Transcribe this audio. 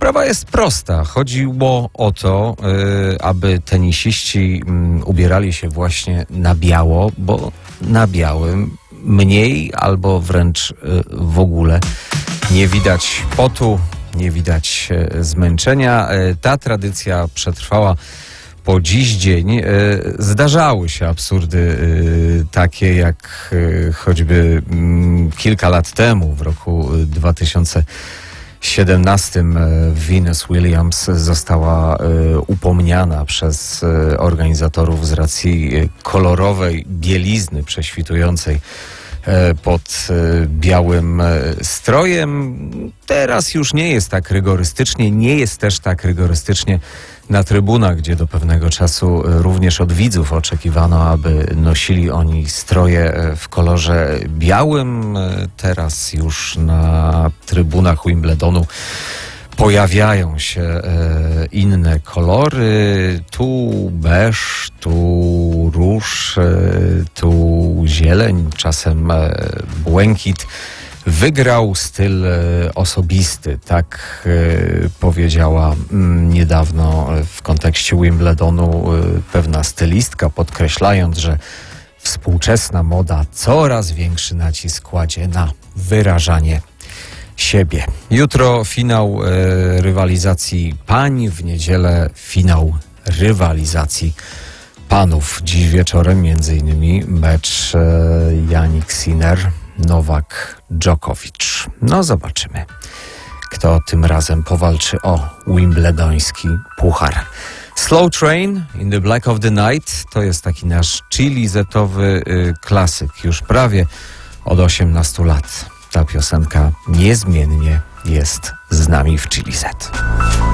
Sprawa jest prosta. Chodziło o to, aby tenisiści ubierali się właśnie na biało, bo na białym mniej albo wręcz w ogóle nie widać potu, nie widać zmęczenia. Ta tradycja przetrwała po dziś dzień. Zdarzały się absurdy takie jak choćby kilka lat temu, w roku 2017 Venus Williams została upomniana przez organizatorów z racji kolorowej bielizny prześwitującej pod białym strojem. Teraz już nie jest tak rygorystycznie, nie jest też tak rygorystycznie na trybunach, gdzie do pewnego czasu również od widzów oczekiwano, aby nosili oni stroje w kolorze białym. Teraz już na trybunach Wimbledonu pojawiają się inne kolory. Tu beż, tu róż, tu zieleń, czasem błękit. Wygrał styl osobisty, tak powiedziała niedawno w kontekście Wimbledonu pewna stylistka, podkreślając, że współczesna moda coraz większy nacisk kładzie na wyrażanie siebie. Jutro finał rywalizacji pań, w niedzielę finał rywalizacji panów. Dziś wieczorem m.in. mecz Jannik Sinner, Nowak Djokovic. No zobaczymy, kto tym razem powalczy o wimbledoński puchar. Slow Train in the Black of the Night to jest taki nasz chili-zetowy klasyk. Już prawie od 18 lat ta piosenka niezmiennie jest z nami w Chili Z.